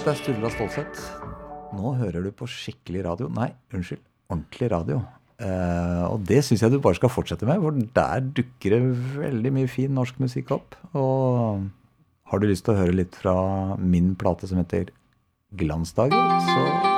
det Sturla Stålsett. Nå hører du på skikkelig radio. Nei, unnskyld, ordentlig radio. Og det synes jeg du bare skal fortsette med, for der dukker det veldig mye fin norsk musikk opp. Og har du lyst til å høre litt fra min plate som heter Glansdager, så